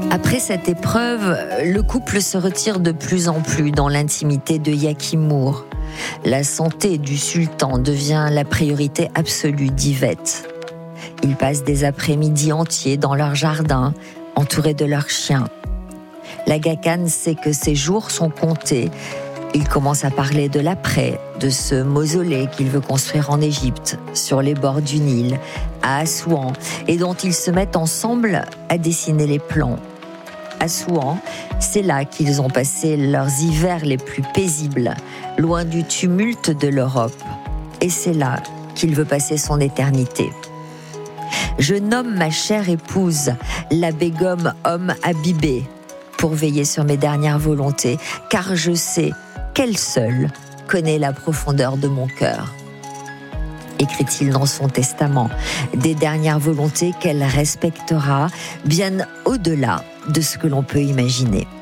Après cette épreuve, le couple se retire de plus en plus dans l'intimité de Yakimour. La santé du sultan devient la priorité absolue d'Yvette. Ils passent des après-midi entiers dans leur jardin, entourés de leurs chiens. L'Aga Khan sait que ses jours sont comptés. Il commence à parler de l'après, de ce mausolée qu'il veut construire en Égypte, sur les bords du Nil, à Assouan, et dont ils se mettent ensemble à dessiner les plans. Assouan, c'est là qu'ils ont passé leurs hivers les plus paisibles, loin du tumulte de l'Europe. Et c'est là qu'il veut passer son éternité. Je nomme ma chère épouse, la Begum Habibé, pour veiller sur mes dernières volontés, car je sais qu'elle seule connaît la profondeur de mon cœur. Écrit-il dans son testament, des dernières volontés qu'elle respectera bien au-delà de ce que l'on peut imaginer.